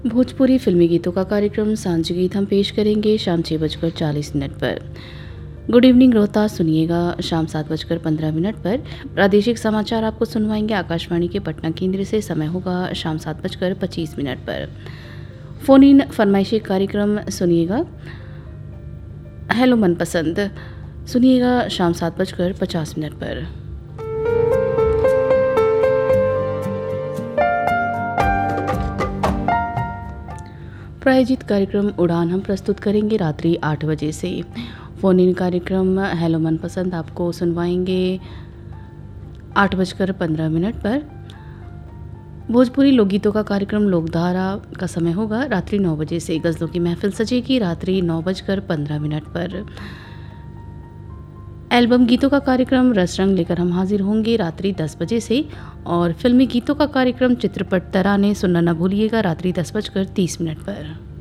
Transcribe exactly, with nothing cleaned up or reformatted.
भोजपुरी फिल्मी गीतों का कार्यक्रम सांझ गीत हम पेश करेंगे शाम छः बजकर चालीस मिनट पर। गुड इवनिंग रोहतास सुनिएगा शाम सात बजकर पंद्रह मिनट पर। प्रादेशिक समाचार आपको सुनवाएंगे आकाशवाणी के पटना केंद्र से। समय होगा शाम सात बजकर पच्चीस मिनट पर। फ़ोन इन फरमाइशी कार्यक्रम सुनिएगा हेलो मनपसंद सुनिएगा शाम सात बजकर पचास मिनट पर। प्रायोजित कार्यक्रम उड़ान हम प्रस्तुत करेंगे रात्रि आठ बजे से। फ़ोन इन कार्यक्रम हेलो मनपसंद आपको सुनवाएंगे आठ बजकर पंद्रह मिनट पर। भोजपुरी लोकगीतों का कार्यक्रम लोकधारा का समय होगा रात्रि नौ बजे से। गज़लों की महफिल सजेगी रात्रि नौ बजकर पंद्रह मिनट पर। एल्बम गीतों का कार्यक्रम रसरंग लेकर हम हाजिर होंगे रात्रि दस बजे से। और फिल्मी गीतों का कार्यक्रम चित्रपट तराने सुनना न भूलिएगा रात्रि दस बजकर तीस मिनट पर।